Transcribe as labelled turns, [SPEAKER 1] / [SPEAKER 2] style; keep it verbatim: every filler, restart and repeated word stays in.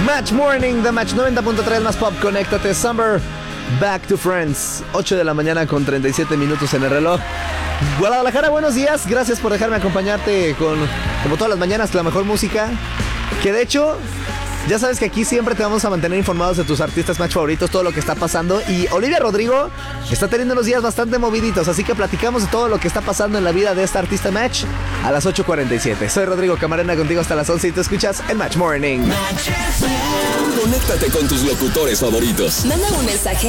[SPEAKER 1] Match Morning, The Match noventa punto tres más pop, conéctate, Summer, Back to Friends, ocho de la mañana con treinta y siete minutos en el reloj. Guadalajara, buenos días, gracias por dejarme acompañarte con, como todas las mañanas, la mejor música. Que de hecho, ya sabes que aquí siempre te vamos a mantener informados de tus artistas Match favoritos, todo lo que está pasando. Y Olivia Rodrigo está teniendo unos días bastante moviditos, así que platicamos de todo lo que está pasando en la vida de esta artista Match a las ocho cuarenta y siete. Soy Rodrigo Camarena, contigo hasta las once y tú escuchas el Match Morning.
[SPEAKER 2] Conéctate con tus locutores favoritos.
[SPEAKER 3] Manda un mensaje